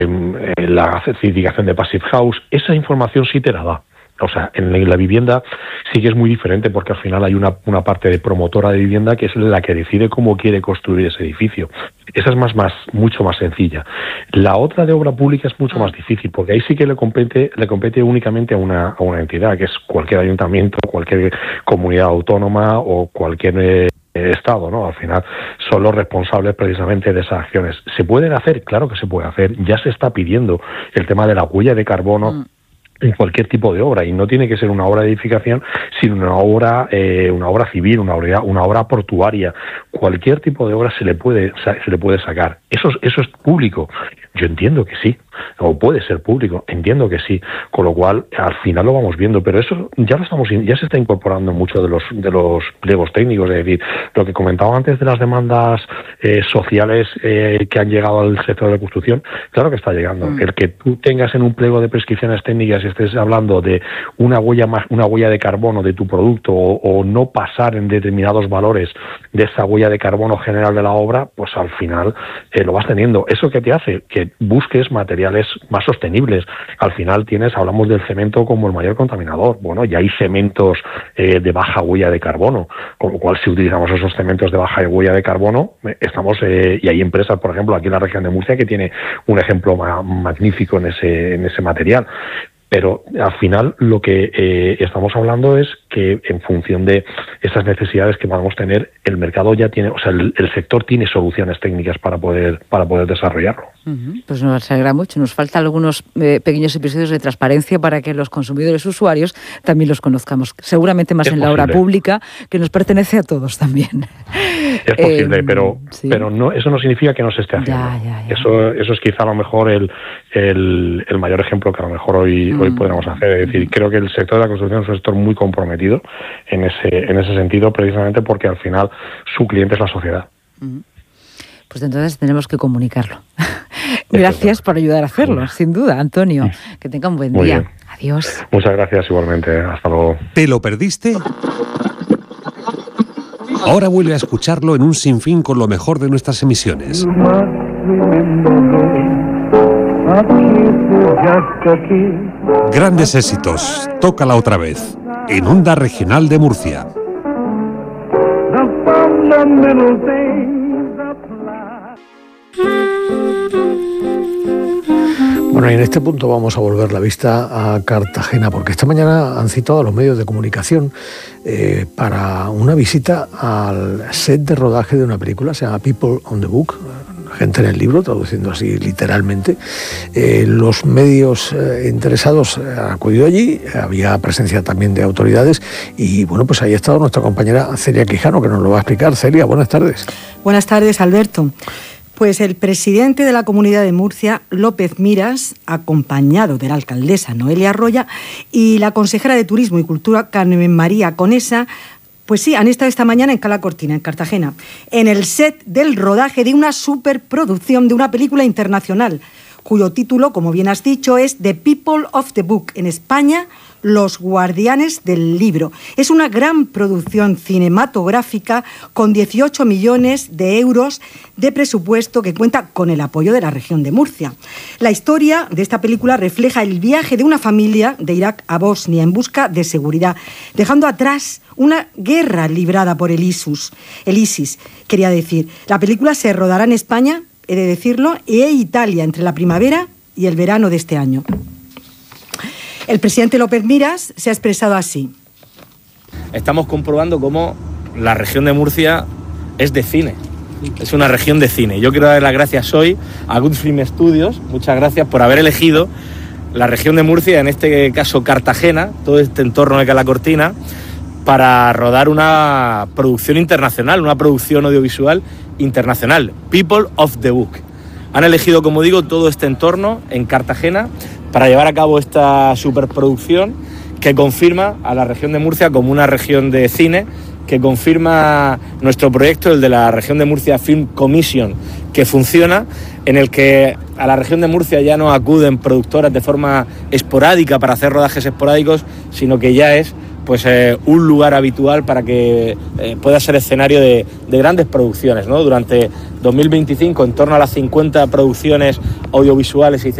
la certificación de Passive House, esa información sí te la da. O sea, en la vivienda sí que es muy diferente porque al final hay una parte de promotora de vivienda que es la que decide cómo quiere construir ese edificio. Esa es mucho más sencilla. La otra de obra pública es mucho más difícil porque ahí sí que le compete únicamente a una entidad, que es cualquier ayuntamiento, cualquier comunidad autónoma o cualquier Estado, ¿no? Al final son los responsables precisamente de esas acciones. ¿Se pueden hacer? Claro que se puede hacer. Ya se está pidiendo el tema de la huella de carbono en cualquier tipo de obra, y no tiene que ser una obra de edificación, sino una obra civil, una obra portuaria. Cualquier tipo de obra se le puede sacar. Eso es público. Yo entiendo que sí, o puede ser público, entiendo que sí, con lo cual al final lo vamos viendo, pero eso ya se está incorporando en muchos de los pliegos técnicos. Es decir, lo que comentaba antes de las demandas sociales que han llegado al sector de la construcción, claro que está llegando. El que tú tengas en un pliego de prescripciones técnicas y estés hablando de una huella de carbono de tu producto o no pasar en determinados valores de esa huella de carbono general de la obra, pues al final lo vas teniendo. ¿Eso qué te hace? Que busques materiales más sostenibles. Al final hablamos del cemento como el mayor contaminador. Bueno, ya hay cementos de baja huella de carbono, con lo cual si utilizamos esos cementos de baja huella de carbono, y hay empresas, por ejemplo, aquí en la región de Murcia, que tiene un ejemplo magnífico en ese material. Pero al final lo que estamos hablando es que en función de esas necesidades que vamos a tener, el mercado ya tiene, o sea, el sector tiene soluciones técnicas para poder desarrollarlo. Pues nos alegra mucho. Nos faltan algunos pequeños episodios de transparencia para que los consumidores usuarios también los conozcamos. Seguramente más en la obra pública, que nos pertenece a todos también. Es posible, pero no, eso no significa que no se esté haciendo. Ya. Eso es quizá a lo mejor el mayor ejemplo que a lo mejor hoy podemos hacer. Es decir, creo que el sector de la construcción es un sector muy comprometido en ese sentido, precisamente porque al final su cliente es la sociedad. Pues entonces tenemos que comunicarlo. Gracias por ayudar a hacerlo, sin duda, Antonio. Que tenga un buen día. Bien. Adiós. Muchas gracias igualmente. Hasta luego. ¿Te lo perdiste? Ahora vuelve a escucharlo en un sinfín con lo mejor de nuestras emisiones. Grandes éxitos. Tócala otra vez. En Onda Regional de Murcia. Bueno, y en este punto vamos a volver la vista a Cartagena, porque esta mañana han citado a los medios de comunicación para una visita al set de rodaje de una película, se llama People on the Book, gente en el libro, traduciendo así literalmente. Los medios interesados han acudido allí, había presencia también de autoridades y bueno, pues ahí ha estado nuestra compañera Celia Quijano, que nos lo va a explicar. Celia, buenas tardes. Buenas tardes, Alberto. Pues el presidente de la Comunidad de Murcia, López Miras, acompañado de la alcaldesa Noelia Roya y la consejera de Turismo y Cultura, Carmen María Conesa, pues sí, han estado esta mañana en Cala Cortina, en Cartagena, en el set del rodaje de una superproducción de una película internacional, cuyo título, como bien has dicho, es The People of the Book, en España, Los Guardianes del Libro. Es una gran producción cinematográfica con 18 millones de euros de presupuesto que cuenta con el apoyo de la región de Murcia. La historia de esta película refleja el viaje de una familia de Irak a Bosnia en busca de seguridad, dejando atrás una guerra librada por el ISIS. Quería decir, la película se rodará en España, he de decirlo, e Italia entre la primavera y el verano de este año. El presidente López Miras se ha expresado así. Estamos comprobando cómo la región de Murcia es de cine. Es una región de cine. Yo quiero dar las gracias hoy a Good Film Studios. Muchas gracias por haber elegido la región de Murcia, en este caso Cartagena, todo este entorno de Cala Cortina, para rodar una producción internacional, una producción audiovisual internacional, People of the Book. Han elegido, como digo, todo este entorno en Cartagena para llevar a cabo esta superproducción que confirma a la región de Murcia como una región de cine, que confirma nuestro proyecto, el de la región de Murcia Film Commission, que funciona, en el que a la región de Murcia ya no acuden productoras de forma esporádica para hacer rodajes esporádicos, sino que ya es pues un lugar habitual para que pueda ser escenario de grandes producciones, ¿no? Durante 2025, en torno a las 50 producciones audiovisuales y